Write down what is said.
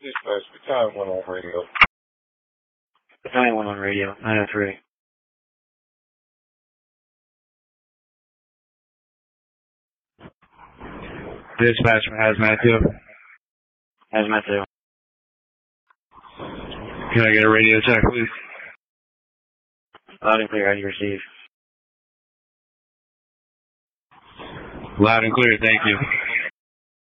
Dispatch, battalion 1 on radio. Battalion 1 on radio, 903. Dispatch for Hazmat 2. Hazmat 2. Can I get a radio check, please? Loud and clear, how do you receive? Loud and clear, thank you.